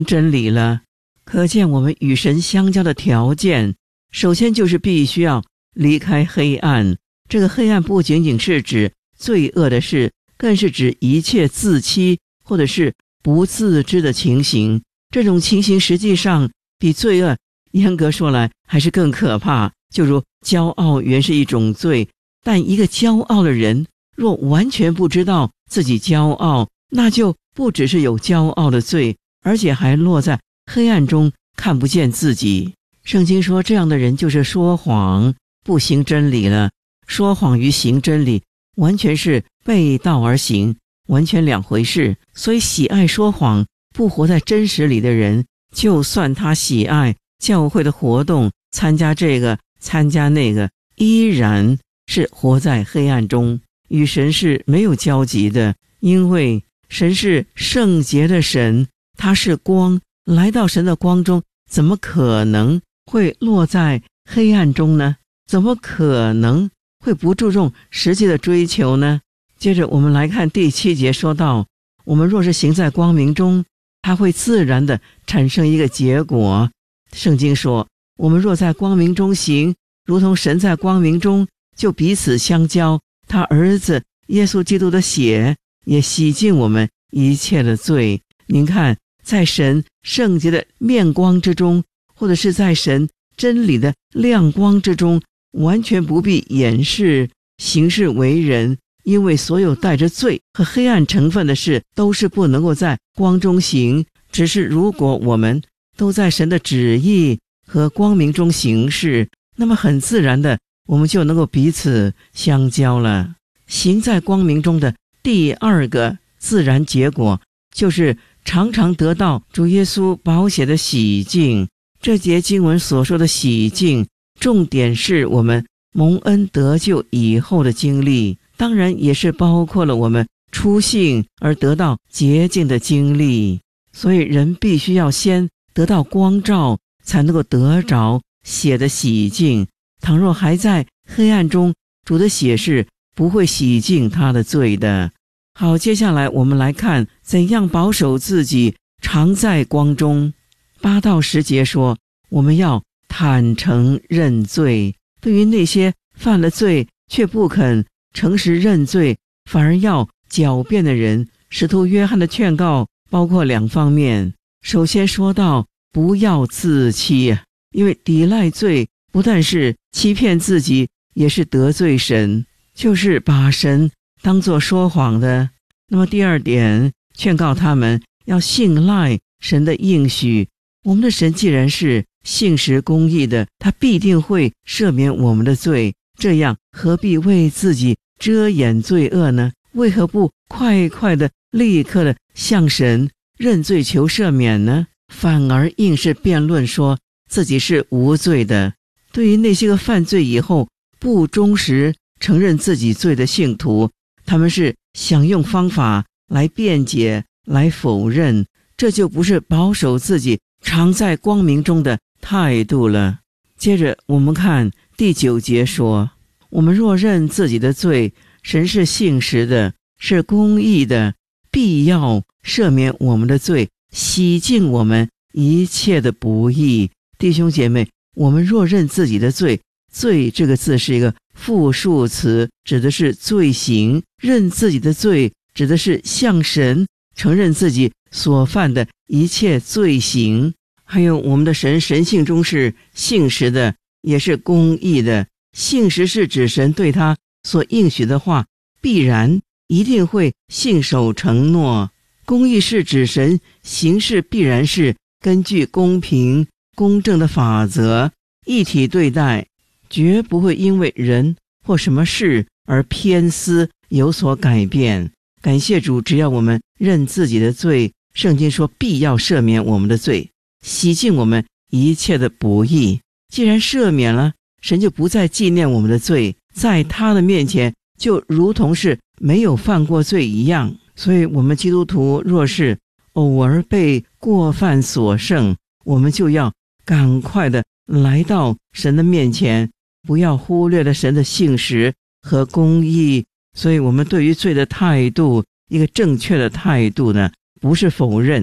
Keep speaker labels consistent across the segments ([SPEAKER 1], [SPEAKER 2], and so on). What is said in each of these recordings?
[SPEAKER 1] 真理了。可见我们与神相交的条件，首先就是必须要离开黑暗。这个黑暗不仅仅是指罪恶的事，更是指一切自欺或者是不自知的情形。这种情形实际上比罪恶严格说来还是更可怕。就如骄傲原是一种罪，但一个骄傲的人若完全不知道自己骄傲，那就不只是有骄傲的罪，而且还落在黑暗中看不见自己。圣经说这样的人就是说谎，不行真理了。说谎与行真理完全是背道而行，完全两回事。所以喜爱说谎不活在真实里的人，就算他喜爱教会的活动，参加这个参加那个，依然是活在黑暗中，与神是没有交集的。因为神是圣洁的神，他是光，来到神的光中，怎么可能会落在黑暗中呢？怎么可能会不注重实际的追求呢？接着我们来看第7节说到，我们若是行在光明中，它会自然的产生一个结果。圣经说，我们若在光明中行，如同神在光明中，就彼此相交，他儿子耶稣基督的血也洗净我们一切的罪。您看，在神圣洁的面光之中，或者是在神真理的亮光之中，完全不必掩饰行事为人，因为所有带着罪和黑暗成分的事都是不能够在光中行。只是如果我们都在神的旨意和光明中行事，那么很自然的我们就能够彼此相交了。行在光明中的第二个自然结果，就是常常得到主耶稣宝血的洗净。这节经文所说的洗净，重点是我们蒙恩得救以后的经历，当然也是包括了我们初信而得到洁净的经历。所以人必须要先得到光照，才能够得着血的洗净。倘若还在黑暗中，主的血是不会洗净他的罪的。好，接下来我们来看怎样保守自己常在光中。8到10节说，我们要坦诚认罪。对于那些犯了罪却不肯诚实认罪，反而要狡辩的人，使徒约翰的劝告包括2方面。首先说到不要自欺，因为抵赖罪不但是欺骗自己，也是得罪神，就是把神当作说谎的。那么第二点，劝告他们要信赖神的应许。我们的神既然是信实公义的，他必定会赦免我们的罪，这样何必为自己遮掩罪恶呢？为何不快的立刻的向神认罪求赦免呢？反而硬是辩论说自己是无罪的。对于那些个犯罪以后不忠实承认自己罪的信徒，他们是想用方法来辩解来否认，这就不是保守自己常在光明中的态度了。接着我们看第9节说，我们若认自己的罪，神是信实的，是公义的，必要赦免我们的罪，洗净我们一切的不义。弟兄姐妹，我们若认自己的罪，罪这个字是一个复数词，指的是罪行。认自己的罪指的是向神承认自己所犯的一切罪行。还有我们的神性中是信实的，也是公义的。信实是指神对他所应许的话必然一定会信守承诺。公义是指神行事必然是根据公平公正的法则一体对待，绝不会因为人或什么事而偏私有所改变。感谢主，只要我们认自己的罪，圣经说必要赦免我们的罪，洗净我们一切的不义。既然赦免了，神就不再纪念我们的罪，在他的面前就如同是没有犯过罪一样。所以我们基督徒若是偶尔被过犯所胜，我们就要赶快的来到神的面前，不要忽略了神的信实和公义。所以我们对于罪的态度，一个正确的态度呢，不是否认，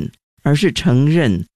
[SPEAKER 1] 而是承认